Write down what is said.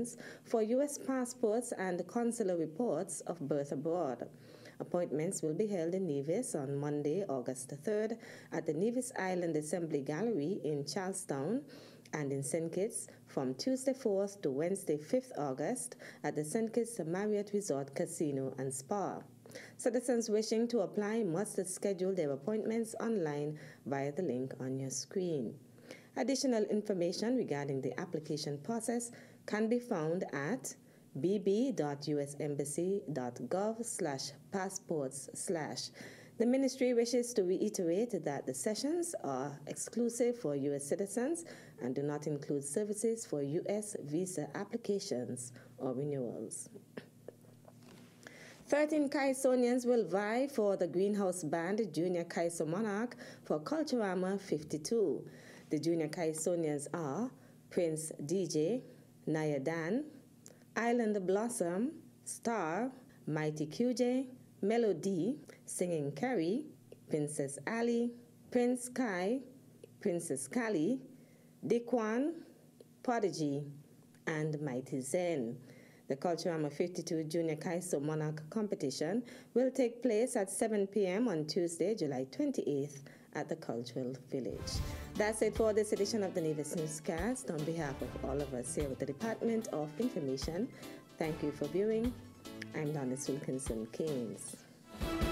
clearance for U.S. passports and consular reports of birth abroad. Appointments will be held in Nevis on Monday, August 3rd at the Nevis Island Assembly Gallery in Charlestown, and in St. Kitts from Tuesday 4th to Wednesday 5th August at the St. Kitts Marriott Resort Casino and Spa. Citizens wishing to apply must schedule their appointments online via the link on your screen. Additional information regarding the application process can be found at bb.usembassy.gov/passports/. The ministry wishes to reiterate that the sessions are exclusive for U.S. citizens and do not include services for U.S. visa applications or renewals. 13 Kaisonians will vie for the Greenhouse Band Junior Kaiso Monarch for Culturama 52. The Junior Kaisonians are Prince DJ, Naya Dan, Island Blossom, Star, Mighty QJ, Melody, Singing Carrie, Princess Ali, Prince Kai, Princess Kali, Dikwan, Prodigy, and Mighty Zen. The Culturama 52 Junior Kaiso Monarch competition will take place at 7 p.m. on Tuesday, July 28th at the Cultural Village. That's it for this edition of the Nevis Newscast. On behalf of all of us here with the Department of Information, thank you for viewing. I'm Donis Wilkinson Keynes.